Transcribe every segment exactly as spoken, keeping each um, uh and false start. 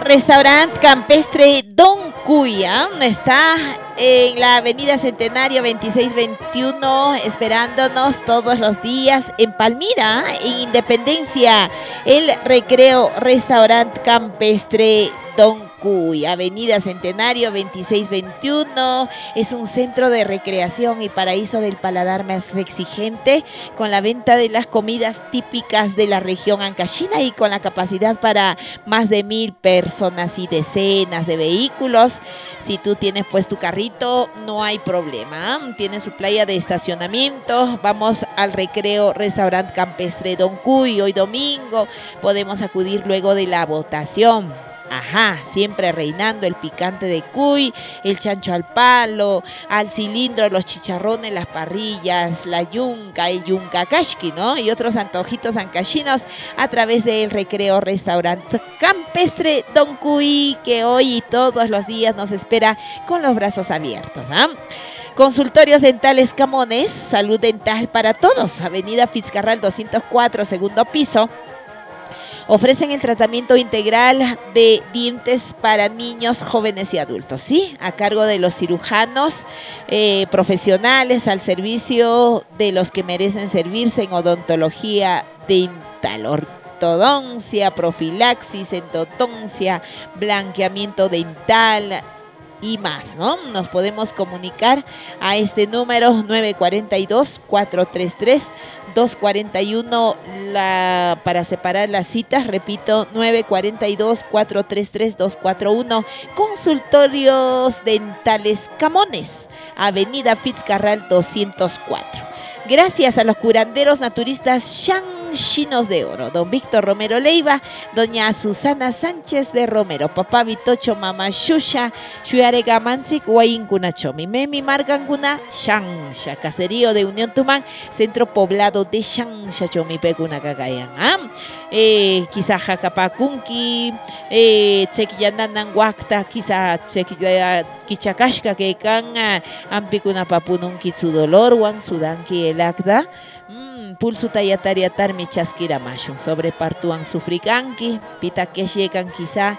Restaurante Campestre Don Cuya está en la avenida Centenario veintiséis veintiuno, esperándonos todos los días en Palmira, en Independencia, el Recreo Restaurante Campestre Don Cuy, avenida Centenario veintiséis veintiuno, es un centro de recreación y paraíso del paladar más exigente, con la venta de las comidas típicas de la región ancashina y con la capacidad para más de mil personas y decenas de vehículos. Si tú tienes pues tu carrito, no hay problema, tiene su playa de estacionamiento. Vamos al Recreo Restaurante Campestre Don Cuy, hoy domingo podemos acudir luego de la votación. Ajá, siempre reinando el picante de cuy, el chancho al palo, al cilindro, los chicharrones, las parrillas, la yunca, el yunca kashki, ¿no? Y otros antojitos ancashinos a través del Recreo Restaurante Campestre Don Cuy, que hoy y todos los días nos espera con los brazos abiertos, ¿ah? Consultorios Dentales Camones, salud dental para todos, avenida Fitzcarral doscientos cuatro, segundo piso. Ofrecen el tratamiento integral de dientes para niños, jóvenes y adultos, ¿sí? A cargo de los cirujanos eh, profesionales al servicio de los que merecen servirse en odontología dental, ortodoncia, profilaxis, endodoncia, blanqueamiento dental y más, ¿no? Nos podemos comunicar a este número nueve cuatro dos, cuatro tres tres, dos cuatro uno la, para separar las citas, repito, nueve cuatro dos, cuatro tres tres, dos cuatro uno. Consultorios Dentales Camones, avenida Fitzcarral doscientos cuatro. Gracias a los curanderos naturistas Chinos de Oro, don Víctor Romero Leiva, doña Susana Sánchez de Romero, papá Vitocho, mamá Shusha, Shuarega Manzik, Huayincunachomi, Memi Margancuna, Shansha, caserío de Unión Tumán, centro poblado de Shansha, Chomi Pecuna Cagayan, ¿ah? Eh, quizá Jacapacunqui, eh, Chequillananan Huacta, quizá Quichacashka, que can Ampicuna Papununqui su dolor, Wan Sudanqui el acta. Mm, pulsu tayatariatar mi chasquiramashun sobre partuan sufricanqui, pita que llegan quizá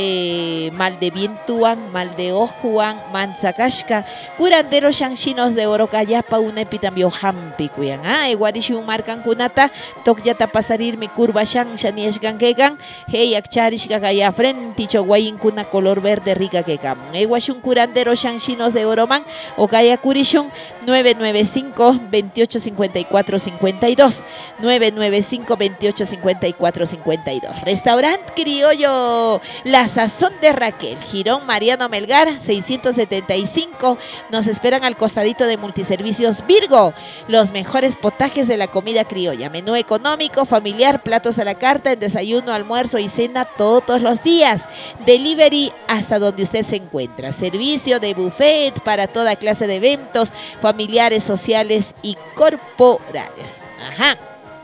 eh, mal de vientuan, mal de ojuan, manzacashka, curandero shanchinos de oro callapa un epitambio hampi cuyan, ah, iguarishun marcan kunata, tokyata pasarir mi curva shan shanieshgan kegan, hey akcharish gagaya frente choguayin kuna color verde rica que cam, iguashun curandero shanchinos de oro man, o kaya kurishun nueve nueve cinco, veintiocho cincuenta y cuatro cincuenta y dos, nueve nueve cinco, veintiocho cincuenta y cuatro cincuenta y dos. Restaurante Criollo, La Sazón de Raquel, Girón Mariano Melgar seiscientos setenta y cinco. Nos esperan al costadito de Multiservicios Virgo, los mejores potajes de la comida criolla, menú económico, familiar, platos a la carta, en desayuno, almuerzo y cena todos los días, delivery hasta donde usted se encuentra, servicio de buffet para toda clase de eventos familiares, sociales y corporales. Ajá.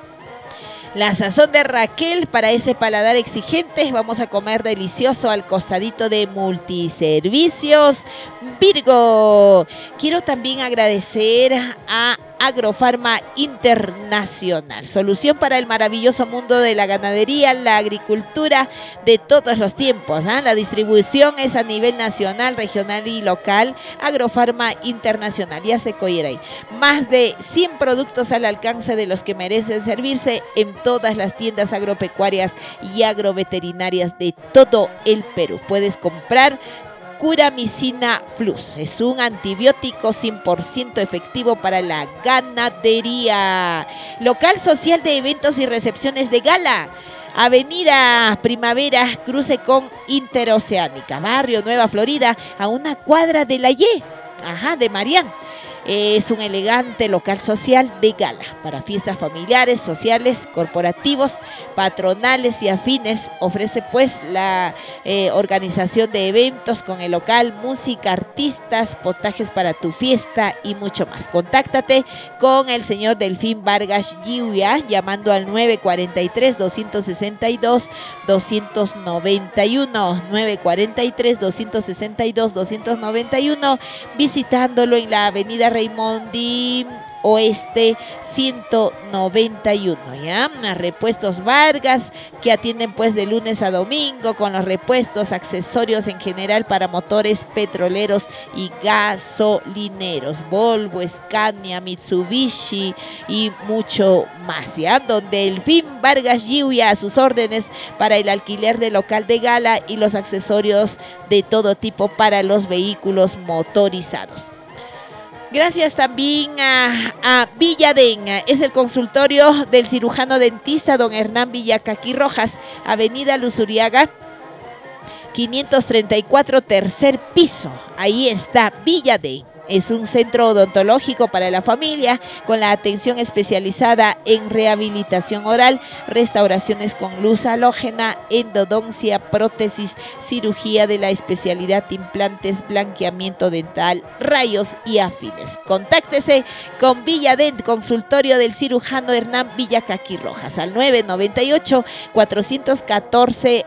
La Sazón de Raquel, para ese paladar exigente, vamos a comer delicioso al costadito de Multiservicios Virgo. Quiero también agradecer a Agrofarma Internacional, solución para el maravilloso mundo de la ganadería, la agricultura de todos los tiempos, ¿eh? La distribución es a nivel nacional, regional y local. Agrofarma Internacional, ya se coyerai. Más de cien productos al alcance de los que merecen servirse en todas las tiendas agropecuarias y agroveterinarias de todo el Perú. Puedes comprar Curamicina Flus, es un antibiótico cien por ciento efectivo para la ganadería. Local social de eventos y recepciones de gala, avenida Primavera, cruce con Interoceánica, barrio Nueva Florida, a una cuadra de la Y, ajá, de Marián. Es un elegante local social de gala para fiestas familiares, sociales, corporativos, patronales y afines. Ofrece pues la eh, organización de eventos con el local, música, artistas, potajes para tu fiesta y mucho más. Contáctate con el señor Delfín Vargas Giuya llamando al nueve cuatro tres, dos seis dos, dos nueve uno, nueve cuatro tres, dos seis dos, dos nueve uno, visitándolo en la avenida Raimondi Oeste ciento noventa y uno, ¿ya? Repuestos Vargas, que atienden pues de lunes a domingo con los repuestos, accesorios en general para motores petroleros y gasolineros, Volvo, Scania, Mitsubishi y mucho más, ¿ya? Don Delfín Vargas Giuya a sus órdenes para el alquiler de local de gala y los accesorios de todo tipo para los vehículos motorizados. Gracias también a, a Villaden, es el consultorio del cirujano dentista don Hernán Villacaqui Rojas, Avenida Luzuriaga, quinientos treinta y cuatro, tercer piso. Ahí está Villaden. Es un centro odontológico para la familia con la atención especializada en rehabilitación oral, restauraciones con luz halógena, endodoncia, prótesis, cirugía de la especialidad implantes, blanqueamiento dental, rayos y afines. Contáctese con Villadent, consultorio del cirujano Hernán Villacaqui Rojas, al nueve noventa y ocho, cuatrocientos catorce,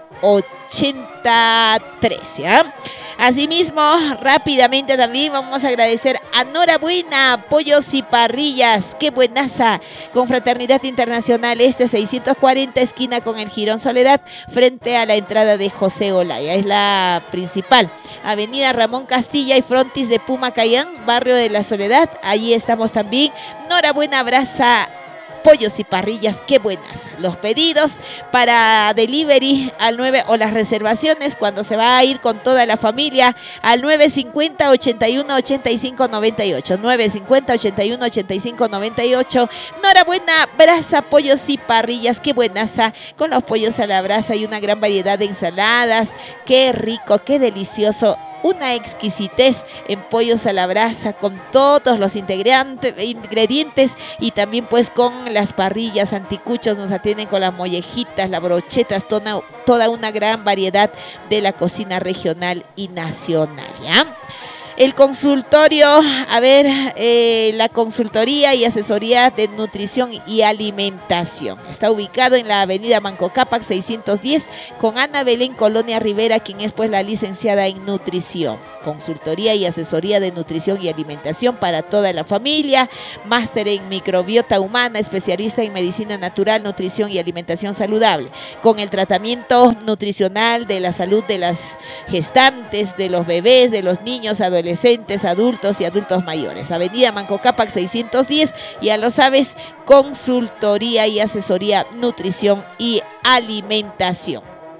ochenta y tres, ¿ya? Asimismo, rápidamente también vamos a agradecer a Norabuena, Pollos y Parrillas, qué buenaza, Confraternidad Internacional Este seiscientos cuarenta, esquina con el Jirón Soledad, frente a la entrada de José Olaya, es la principal. Avenida Ramón Castilla y Frontis de Pumacayán, barrio de la Soledad, allí estamos también. Norabuena, abraza Pollos y Parrillas, qué buenas. Los pedidos para delivery al nueve o las reservaciones cuando se va a ir con toda la familia al nueve cincuenta, ochenta y uno, ochenta y cinco, noventa y ocho. nueve cincuenta, ochenta y uno, ochenta y cinco, noventa y ocho. Norabuena, brasa, Pollos y Parrillas, qué buenaza, con los pollos a la brasa y una gran variedad de ensaladas. Qué rico, qué delicioso. Una exquisitez en pollos a la brasa con todos los ingredientes y también pues con las parrillas, anticuchos, nos atienden con las mollejitas, las brochetas, toda, toda una gran variedad de la cocina regional y nacional, ¿ya? El consultorio, a ver, eh, la consultoría y asesoría de nutrición y alimentación. Está ubicado en la avenida Manco Cápac seiscientos diez con Ana Belén Colonia Rivera, quien es pues la licenciada en nutrición. Consultoría y asesoría de nutrición y alimentación para toda la familia, máster en microbiota humana, especialista en medicina natural, nutrición y alimentación saludable, con el tratamiento nutricional de la salud de las gestantes, de los bebés, de los niños, adolescentes, adultos y adultos mayores. Avenida Manco Cápac seiscientos diez, ya lo sabes, consultoría y asesoría, nutrición y alimentación.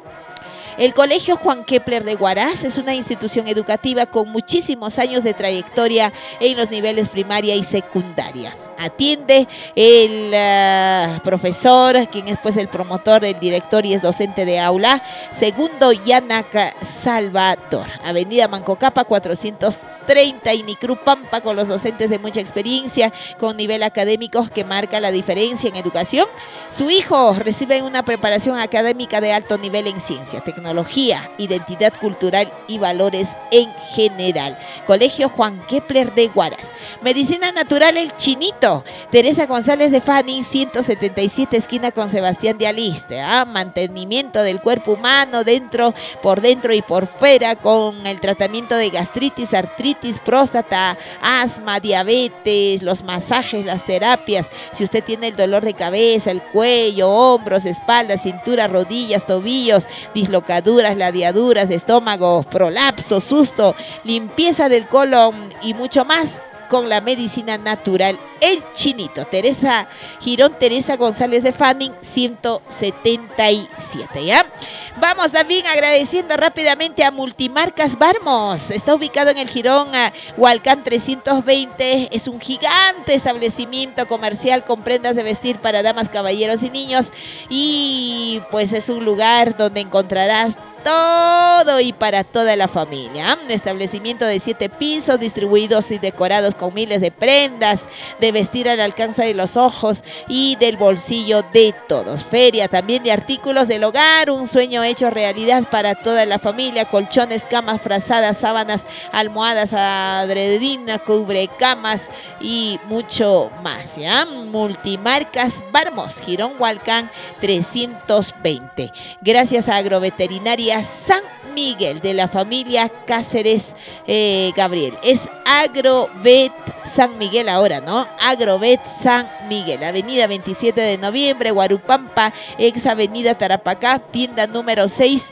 El Colegio Juan Kepler de Huaraz es una institución educativa con muchísimos años de trayectoria en los niveles primaria y secundaria. Atiende el uh, profesor, quien es pues el promotor, el director y es docente de aula, Segundo Yanaca Salvador. Avenida Manco Cápac cuatrocientos treinta, Inicru Pampa, con los docentes de mucha experiencia, con nivel académico que marca la diferencia en educación. Su hijo recibe una preparación académica de alto nivel en ciencia, tecnología, identidad cultural y valores en general. Colegio Juan Kepler de Huaraz. Medicina natural El Chinito, Teresa González de Fanning, ciento setenta y siete, esquina con Sebastián de Aliste. ¿ah? Mantenimiento del cuerpo humano dentro, por dentro y por fuera, con el tratamiento de gastritis, artritis, próstata, asma, diabetes, los masajes, las terapias. Si usted tiene el dolor de cabeza, el cuello, hombros, espalda, cintura, rodillas, tobillos, dislocaduras, ladeaduras de estómago, prolapso, susto, limpieza del colon y mucho más, con la medicina natural El Chinito. Teresa Girón, Teresa González de Fanning, ciento setenta y siete, ¿ya? Vamos también agradeciendo rápidamente a Multimarcas Barmos. Está ubicado en el Jirón uh, Hualcán trescientos veinte. Es un gigante establecimiento comercial con prendas de vestir para damas, caballeros y niños. Y pues es un lugar donde encontrarás todo y para toda la familia. Un establecimiento de siete pisos, distribuidos y decorados con miles de prendas de vestir al alcance de los ojos y del bolsillo de todos. Feria también de artículos del hogar, un sueño hecho realidad para toda la familia. Colchones, camas, frazadas, sábanas, almohadas, adredina, cubrecamas y mucho más, ¿ya? Multimarcas Barmos, Jirón Hualcán trescientos veinte. Gracias a Agroveterinaria San Miguel, de la familia Cáceres eh, Gabriel. Es Agrovet San Miguel ahora, ¿no? Agrovet San Miguel, avenida veintisiete de noviembre, Huarupampa, ex avenida Tarapacá, tienda número seis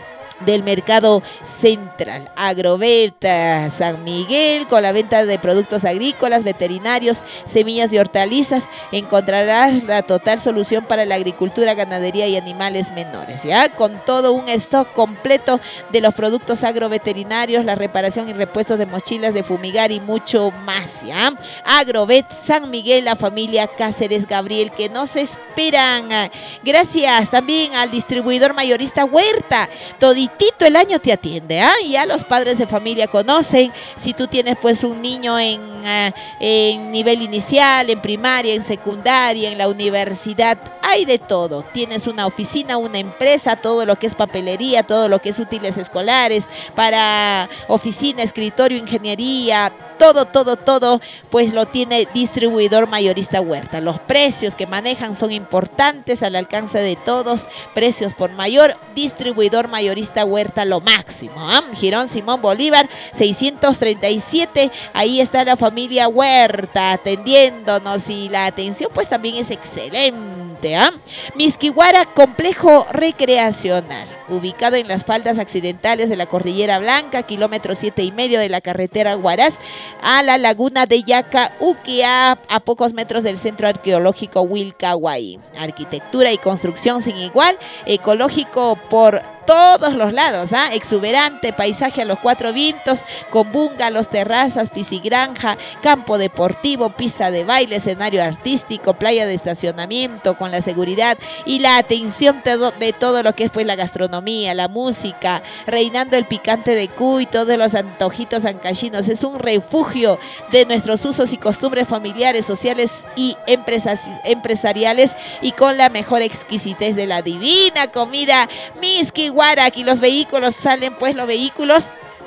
del Mercado Central. Agrovet San Miguel, con la venta de productos agrícolas, veterinarios, semillas y hortalizas. Encontrarás la total solución para la agricultura, ganadería y animales menores, ¿ya? Con todo un stock completo de los productos agroveterinarios, la reparación y repuestos de mochilas de fumigar y mucho más, ¿ya? Agrovet San Miguel, la familia Cáceres Gabriel, que nos esperan. Gracias también al distribuidor mayorista Huerta. Todito Tito el año te atiende, ¿ah? ¿eh? Ya los padres de familia conocen. Si tú tienes pues un niño en, uh, en nivel inicial, en primaria, en secundaria, en la universidad, hay de todo. Tienes una oficina, una empresa, todo lo que es papelería, todo lo que es útiles escolares, para oficina, escritorio, ingeniería, todo, todo, todo, pues lo tiene distribuidor mayorista Huerta. Los precios que manejan son importantes, al alcance de todos, precios por mayor, distribuidor mayorista Huerta, lo máximo, ¿eh? Girón Simón Bolívar, seiscientos treinta y siete, ahí está la familia Huerta atendiéndonos y la atención pues también es excelente, ¿eh? Misquihuara, complejo recreacional, ubicado en las faldas accidentales de la Cordillera Blanca, kilómetro siete y medio de la carretera Huaraz a la laguna de Yaca, Uquiá, a pocos metros del centro arqueológico Wilcahuay. Arquitectura y construcción sin igual, ecológico por todos los lados, ¿ah? Exuberante paisaje a los cuatro vientos, con bungalows, terrazas, piscigranja, campo deportivo, pista de baile, escenario artístico, playa de estacionamiento, con la seguridad y la atención de, de todo lo que es pues la gastronomía, la música, reinando el picante de cuy, todos los antojitos ancachinos. Es un refugio de nuestros usos y costumbres familiares, sociales y empresas, empresariales, y con la mejor exquisitez de la divina comida Misquihuara. Aquí los vehículos salen, pues los vehículos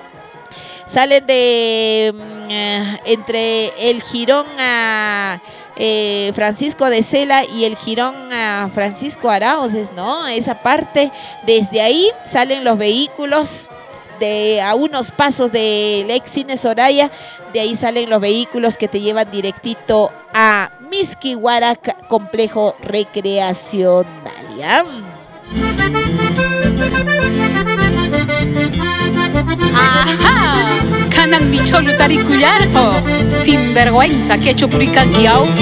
salen de eh, entre el jirón a eh, Francisco de Sela y el jirón a Francisco Arauz, ¿no? Esa parte, desde ahí salen los vehículos de a unos pasos del ex Cine Soraya. De ahí salen los vehículos que te llevan directito a Misquihuara, complejo recreacional, ¿ya? ¡Ajá! Kanan mi cholo taricuyarjo. Sinvergüenza que ha hecho puricanquiao.